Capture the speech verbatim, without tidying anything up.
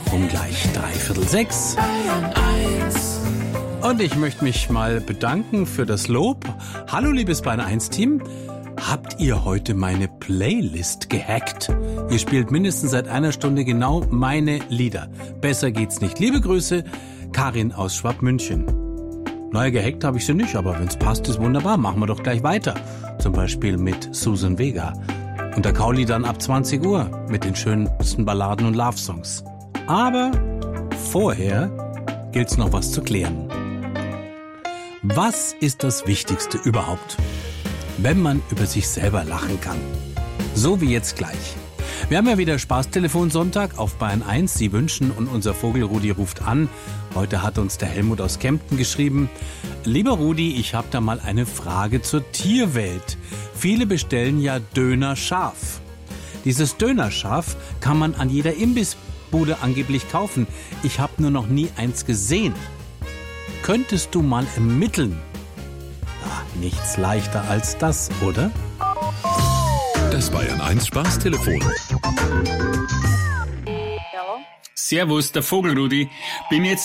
um gleich dreiviertel sechs. Und ich möchte mich mal bedanken für das Lob. Hallo liebes Bayern eins Team. Habt ihr heute meine Playlist gehackt? Ihr spielt mindestens seit einer Stunde genau meine Lieder. Besser geht's nicht. Liebe Grüße, Karin aus Schwabmünchen. Naja, gehackt habe ich sie nicht, aber wenn's passt, ist wunderbar. Machen wir doch gleich weiter. Zum Beispiel mit Susan Vega. Und der Kauli dann ab zwanzig Uhr mit den schönsten Balladen und Love-Songs. Aber vorher gilt's noch was zu klären. Was ist das Wichtigste überhaupt, wenn man über sich selber lachen kann? So wie jetzt gleich. Wir haben ja wieder Spaßtelefon-Sonntag auf Bayern eins. Sie wünschen und unser Vogel Rudi ruft an. Heute hat uns der Helmut aus Kempten geschrieben. Lieber Rudi, ich habe da mal eine Frage zur Tierwelt. Viele bestellen ja Dönerschaf. Dieses Dönerschaf kann man an jeder Imbissbude angeblich kaufen. Ich habe nur noch nie eins gesehen. Könntest du mal ermitteln? Ach, nichts leichter als das, oder? Das Bayern eins Spaßtelefon. Ja. Servus, der Vogel Rudi. Bin jetzt